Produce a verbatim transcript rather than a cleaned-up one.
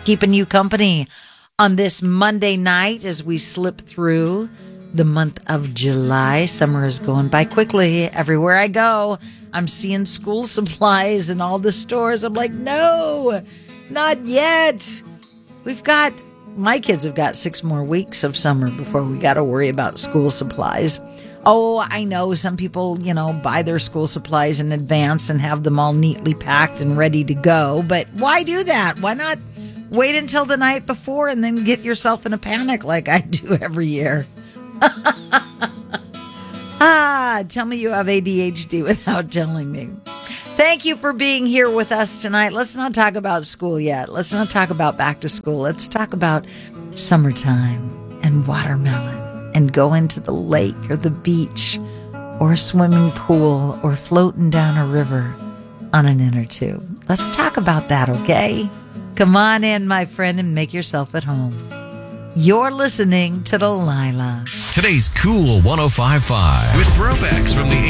keeping you company on this Monday night as we slip through the month of July. Summer is going by quickly. Everywhere I go, I'm seeing school supplies in all the stores. I'm like, no, not yet. We've got, my kids have got six more weeks of summer before we got to worry about school supplies. Oh, I know some people, you know, buy their school supplies in advance and have them all neatly packed and ready to go. But why do that? Why not wait until the night before and then get yourself in a panic like I do every year? ah, tell me you have A D H D without telling me. Thank you for being here with us tonight. Let's not talk about school yet. Let's not talk about back to school. Let's talk about summertime and watermelon and going to the lake or the beach or a swimming pool or floating down a river on an inner tube. Let's talk about that, okay? Come on in, my friend, and make yourself at home. You're listening to Delilah. Today's Cool one oh five point five. With throwbacks from the